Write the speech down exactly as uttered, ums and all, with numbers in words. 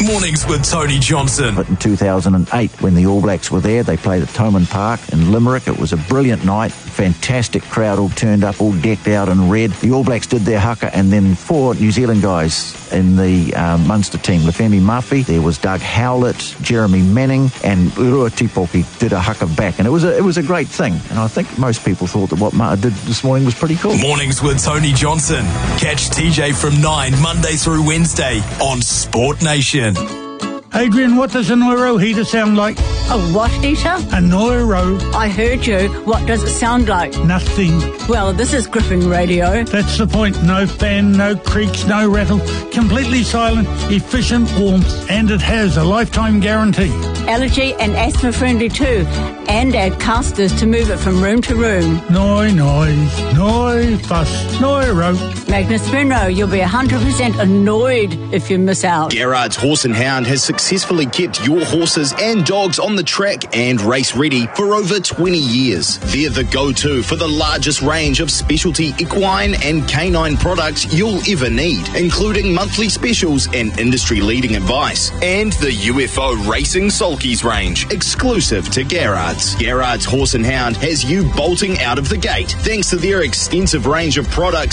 Mornings with Tony Johnson. But in two thousand eight, when the All Blacks were there, they played at Thomond Park in Limerick. It was a brilliant night. Fantastic crowd, all turned up, all decked out in red. The All Blacks did their haka, and then four New Zealand guys in the um, Munster team. Lefemi Murphy, there was Doug Howlett, Jeremy Manning, and Urua Tipoki did a haka back. And it was a, it was a great thing. And I think most people thought that what Mata did this morning was pretty cool. Mornings with Tony Johnson. Catch T J from nine, Monday through Wednesday on Sport Nation. Adrian, what does a Noiro heater sound like? A what heater? A Noiro. I heard you. What does it sound like? Nothing. Well, this is Griffin Radio. That's the point. No fan, no creaks, no rattle. Completely silent, efficient warmth, and it has a lifetime guarantee. Allergy and asthma friendly too. And add casters to move it from room to room. No noise, no fuss, Noiro. Magnus Spinro, you'll be one hundred percent annoyed if you miss out. Gerard's Horse and Hound has successfully kept your horses and dogs on the track and race ready for over twenty years. They're the go-to for the largest range of specialty equine and canine products you'll ever need, including monthly specials and industry-leading advice. And the U F O Racing Sulkies range, exclusive to Gerard's. Gerard's Horse and Hound has you bolting out of the gate thanks to their extensive range of products